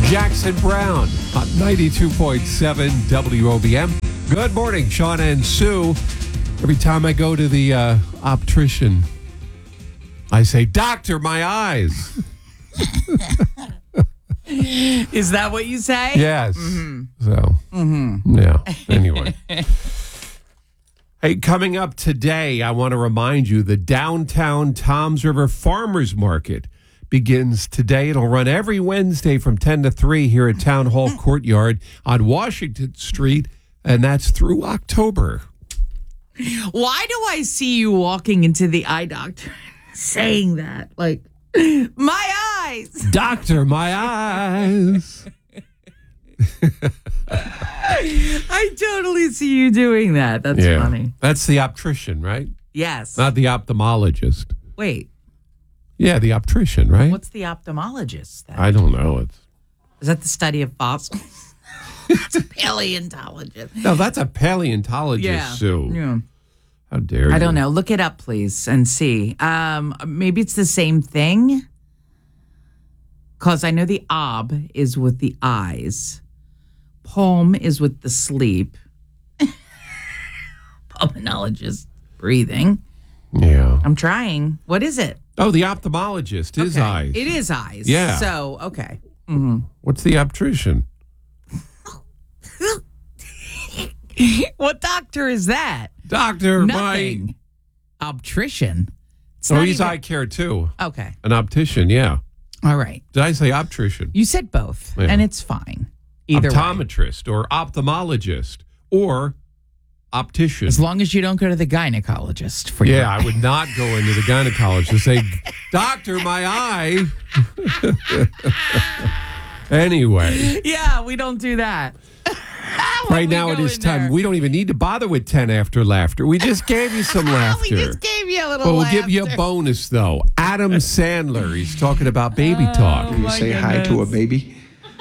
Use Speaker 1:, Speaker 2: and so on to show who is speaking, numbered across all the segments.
Speaker 1: Jackson Brown on 92.7 WOBM. Good morning, Sean and Sue. Every time I go to the optician, I say, "Doctor, my eyes."
Speaker 2: Is that what you say?
Speaker 1: Yes. So, yeah. Anyway. Hey, coming up today, I want to remind you the downtown Toms River Farmers Market begins today. It'll run every Wednesday from 10 to 3 here at Town Hall Courtyard on Washington Street, and that's through October.
Speaker 2: Why do I see you walking into the eye doctor saying that? Like, my eyes.
Speaker 1: Doctor, my eyes.
Speaker 2: I totally see you doing that. That's funny.
Speaker 1: That's the optician, right?
Speaker 2: Yes.
Speaker 1: Not the ophthalmologist.
Speaker 2: Wait.
Speaker 1: Yeah, the optician, right?
Speaker 2: What's the ophthalmologist then?
Speaker 1: I don't know.
Speaker 2: Is that the study of fossils? It's a paleontologist.
Speaker 1: No, that's a paleontologist, Sue.
Speaker 2: Yeah.
Speaker 1: How dare you?
Speaker 2: I don't know. Look it up, please, and see. Maybe it's the same thing. Because I know the ob is with the eyes. Palm is with the sleep. Pulmonologist, breathing.
Speaker 1: Yeah.
Speaker 2: I'm trying. What is it?
Speaker 1: Oh, the ophthalmologist is eyes.
Speaker 2: It is eyes.
Speaker 1: Yeah.
Speaker 2: So, okay.
Speaker 1: What's the optician?
Speaker 2: What doctor is that?
Speaker 1: Doctor,
Speaker 2: Nothing. Optician.
Speaker 1: He's eye care too.
Speaker 2: Okay.
Speaker 1: An optician, yeah.
Speaker 2: All right.
Speaker 1: Did I say optician?
Speaker 2: You said both, and it's fine. Either
Speaker 1: optometrist or ophthalmologist or optician.
Speaker 2: As long as you don't go to the gynecologist for your
Speaker 1: I would not go into the gynecologist and say, "Doctor, my eye." Anyway.
Speaker 2: Yeah, we don't do that.
Speaker 1: Right now it is time.
Speaker 2: There.
Speaker 1: We don't even need to bother with 10 after laughter. We just gave you some laughter.
Speaker 2: We just gave you a little
Speaker 1: But we'll
Speaker 2: laughter.
Speaker 1: give you a bonus, though. Adam Sandler, he's talking about baby talk.
Speaker 3: You say hi to a baby,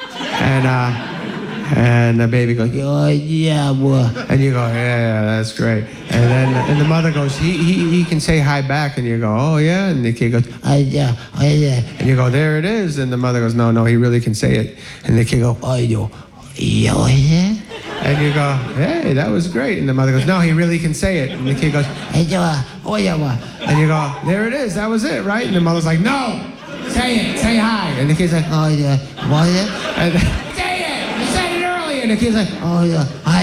Speaker 3: and the baby goes, "Oh yeah, boy," and you go, "Yeah, that's great." And the mother goes, "He can say hi back," and you go, "Oh yeah," and the kid goes, "Oh yeah, and you go, "There it is," and the mother goes, "No, he really can say it," and the kid goes, "Oh yeah." And you go, "Hey, that was great." And the mother goes, "No, he really can say it." And the kid goes, "Oh yeah." And you go, "There it is. That was it, right?" And the mother's like, "No, say it. Say hi." And the kid's like, "Oh yeah, what?" And say it. You said it earlier. And the kid's like, "Oh yeah,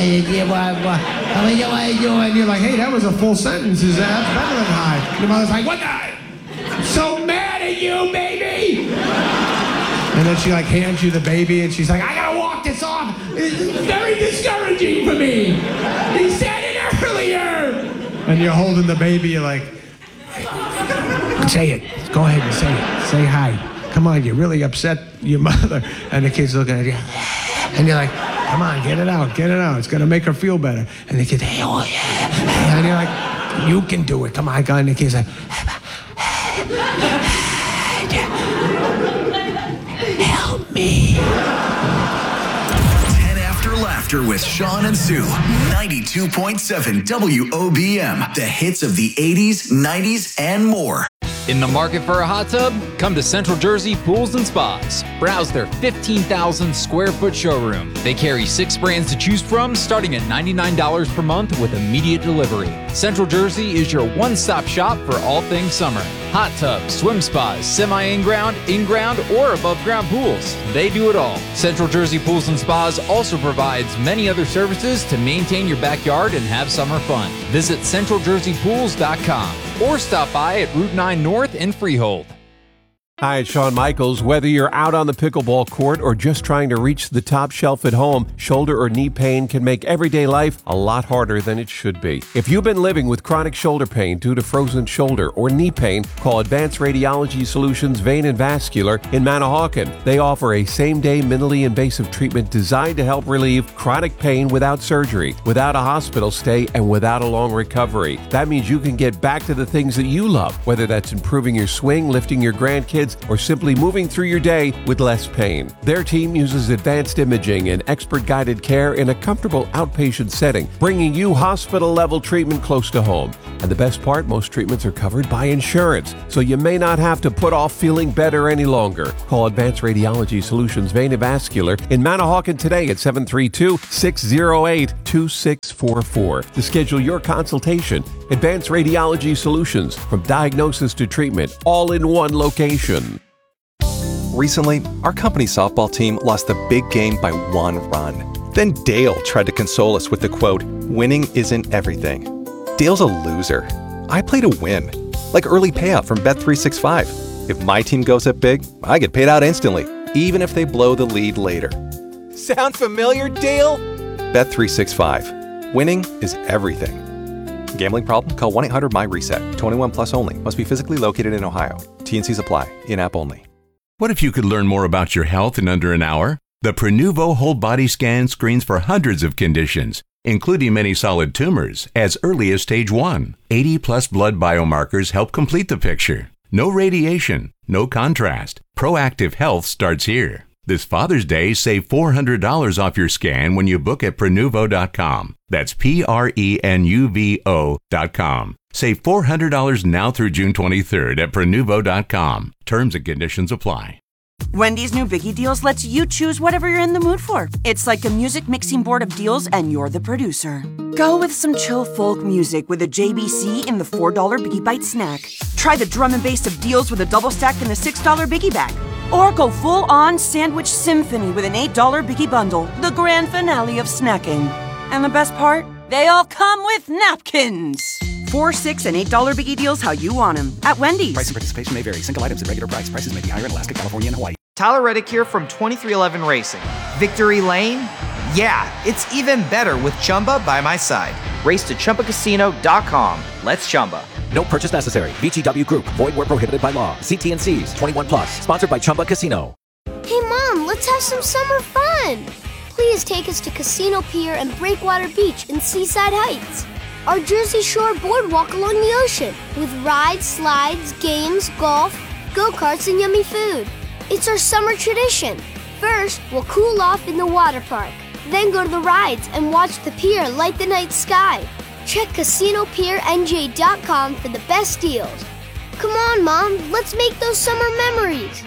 Speaker 3: and you're like, "Hey, that was a full sentence. That's better than hi." And the mother's like, "What the? I'm so mad at you, baby." And then she hands you the baby, and she's like, "I gotta walk this off. It's very discouraging for me. He said it earlier." And you're holding the baby, you're like, "Say it. Go ahead and say it. Say hi. Come on, you're really upset your mother." And the kid's looking at you, and you're like, "Come on, get it out. Get it out. It's gonna make her feel better." And the kid's, "Hey, oh yeah." And you're like, "You can do it. Come on, guy." And the kid's like, "Help me."
Speaker 4: 10 After Laughter with Sean and Sue. 92.7 WOBM. The hits of the 80s, 90s, and more.
Speaker 5: In the market for a hot tub? Come to Central Jersey Pools and Spas. Browse their 15,000 square foot showroom. They carry 6 brands to choose from, starting at $99 per month with immediate delivery. Central Jersey is your one-stop shop for all things summer. Hot tubs, swim spas, semi-in-ground, in-ground, or above-ground pools. They do it all. Central Jersey Pools and Spas also provides many other services to maintain your backyard and have summer fun. Visit centraljerseypools.com or stop by at Route 9 North in Freehold.
Speaker 1: Hi, it's Shawn Michaels. Whether you're out on the pickleball court or just trying to reach the top shelf at home, shoulder or knee pain can make everyday life a lot harder than it should be. If you've been living with chronic shoulder pain due to frozen shoulder or knee pain, call Advanced Radiology Solutions Vein and Vascular in Manahawkin. They offer a same-day minimally invasive treatment designed to help relieve chronic pain without surgery, without a hospital stay, and without a long recovery. That means you can get back to the things that you love, whether that's improving your swing, lifting your grandkids, kids, or simply moving through your day with less pain. Their team uses advanced imaging and expert-guided care in a comfortable outpatient setting, bringing you hospital-level treatment close to home. And the best part, most treatments are covered by insurance, so you may not have to put off feeling better any longer. Call Advanced Radiology Solutions Vein and Vascular in Manahawkin today at 732-608-2644 to schedule your consultation. Advanced Radiology Solutions, from diagnosis to treatment, all in one location.
Speaker 6: Recently, our company softball team lost the big game by 1 run. Then Dale tried to console us with the quote, "Winning isn't everything." Dale's a loser. I play to win, like early payout from Bet365. If my team goes up big, I get paid out instantly, even if they blow the lead later. Sound familiar, Dale? Bet365. Winning is everything. Gambling problem? Call 1-800-MY-RESET. 21 plus only. Must be physically located in Ohio. T&Cs apply. In-app only.
Speaker 7: What if you could learn more about your health in under an hour? The Prenuvo whole body scan screens for hundreds of conditions, including many solid tumors, as early as stage 1. 80-plus blood biomarkers help complete the picture. No radiation, no contrast. Proactive health starts here. This Father's Day, save $400 off your scan when you book at Prenuvo.com. That's Prenuvo.com. Save $400 now through June 23rd at Prenuvo.com. Terms and conditions apply.
Speaker 8: Wendy's new Biggie Deals lets you choose whatever you're in the mood for. It's like a music mixing board of deals, and you're the producer. Go with some chill folk music with a JBC in the $4 Biggie Bite snack. Try the drum and bass of deals with a double stack in the $6 Biggie Bag. Or go full-on sandwich symphony with an $8 Biggie Bundle, the grand finale of snacking. And the best part? They all come with napkins. $4, $6, and $8 Biggie Deals how you want them at Wendy's.
Speaker 9: Price and participation may vary. Single items at regular price. Prices may be higher in Alaska, California, and Hawaii.
Speaker 10: Tyler Reddick here from 2311 Racing. Victory Lane? Yeah, it's even better with Chumba by my side. Race to ChumbaCasino.com. Let's Chumba.
Speaker 11: No purchase necessary. VGW Group. Void where prohibited by law. See T&Cs. 21 plus. Sponsored by Chumba Casino.
Speaker 12: Hey, Mom, let's have some summer fun. Please take us to Casino Pier and Breakwater Beach in Seaside Heights. Our Jersey Shore boardwalk along the ocean with rides, slides, games, golf, go-karts, and yummy food. It's our summer tradition. First, we'll cool off in the water park, then go to the rides and watch the pier light the night sky. Check CasinoPierNJ.com for the best deals. Come on, Mom, let's make those summer memories.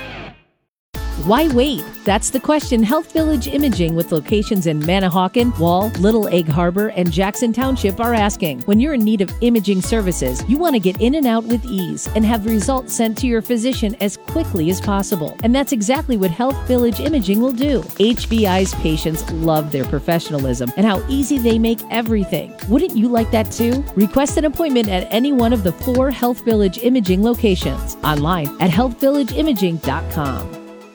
Speaker 13: Why wait? That's the question Health Village Imaging, with locations in Manahawkin, Wall, Little Egg Harbor, and Jackson Township, are asking. When you're in need of imaging services, you want to get in and out with ease and have results sent to your physician as quickly as possible. And that's exactly what Health Village Imaging will do. HVI's patients love their professionalism and how easy they make everything. Wouldn't you like that too? Request an appointment at any one of the 4 Health Village Imaging locations. Online at healthvillageimaging.com.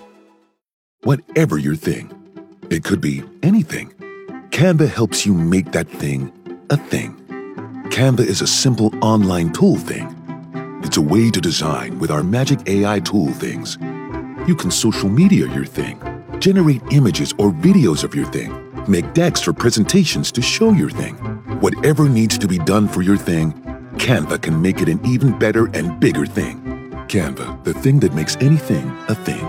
Speaker 14: Whatever your thing, it could be anything. Canva helps you make that thing a thing. Canva is a simple online tool thing. It's a way to design with our magic AI tool things. You can social media your thing, generate images or videos of your thing, make decks or presentations to show your thing. Whatever needs to be done for your thing, Canva can make it an even better and bigger thing. Canva, the thing that makes anything a thing.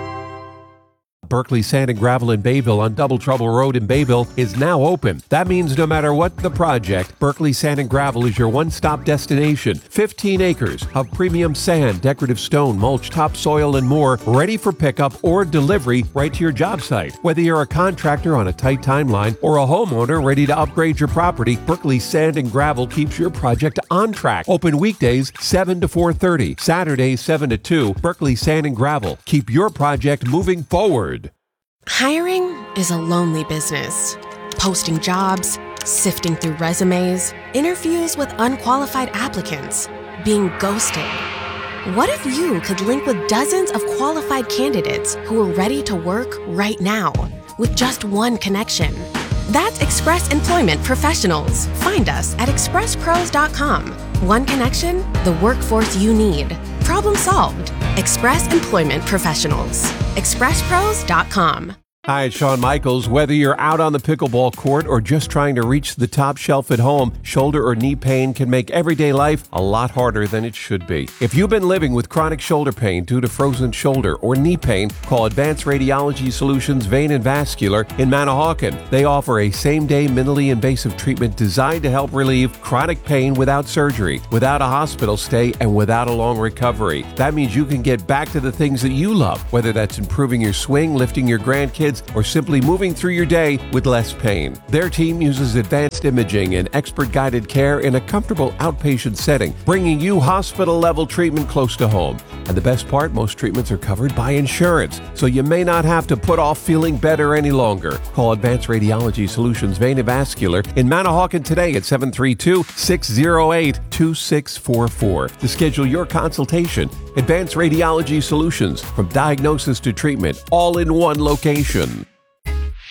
Speaker 1: Berkeley Sand and Gravel in Bayville on Double Trouble Road in Bayville is now open. That means no matter what the project, Berkeley Sand and Gravel is your one-stop destination. 15 acres of premium sand, decorative stone, mulch, topsoil, and more, ready for pickup or delivery right to your job site. Whether you're a contractor on a tight timeline or a homeowner ready to upgrade your property, Berkeley Sand and Gravel keeps your project on track. Open weekdays 7 to 4:30, Saturdays 7 to 2. Berkeley Sand and Gravel. Keep your project moving forward.
Speaker 15: Hiring is a lonely business. Posting jobs, sifting through resumes, interviews with unqualified applicants, being ghosted. What if you could link with dozens of qualified candidates who are ready to work right now with just one connection? That's Express Employment Professionals. Find us at expresspros.com. One connection, the workforce you need. Problem solved. Express Employment Professionals. expresspros.com.
Speaker 1: Hi, it's Shawn Michaels. Whether you're out on the pickleball court or just trying to reach the top shelf at home, shoulder or knee pain can make everyday life a lot harder than it should be. If you've been living with chronic shoulder pain due to frozen shoulder or knee pain, call Advanced Radiology Solutions Vein and Vascular in Manahawkin. They offer a same-day minimally invasive treatment designed to help relieve chronic pain without surgery, without a hospital stay, and without a long recovery. That means you can get back to the things that you love, whether that's improving your swing, lifting your grandkids, or simply moving through your day with less pain. Their team uses advanced imaging and expert-guided care in a comfortable outpatient setting, bringing you hospital-level treatment close to home. And the best part, most treatments are covered by insurance, so you may not have to put off feeling better any longer. Call Advanced Radiology Solutions Vein and Vascular in Manahawkin today at 732-608-2644 to schedule your consultation. Advanced Radiology Solutions, from diagnosis to treatment, all in one location.